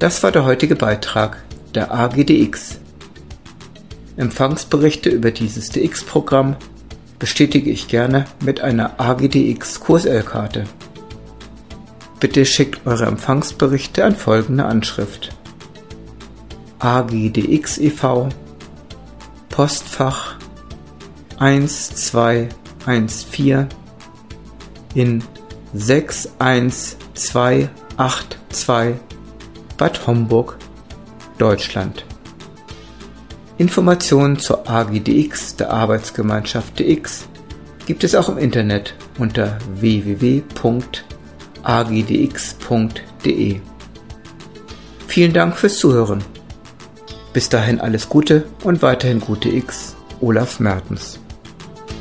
Das war der heutige Beitrag der AGDX. Empfangsberichte über dieses DX-Programm bestätige ich gerne mit einer AGDX QSL-Karte. Bitte schickt eure Empfangsberichte an folgende Anschrift: AGDX e.V. Postfach 1214 in 61282 Bad Homburg, Deutschland. Informationen zur AGDX, der Arbeitsgemeinschaft DX, gibt es auch im Internet unter www.agdx.de. Vielen Dank fürs Zuhören. Bis dahin alles Gute und weiterhin gute X, Olaf Mertens.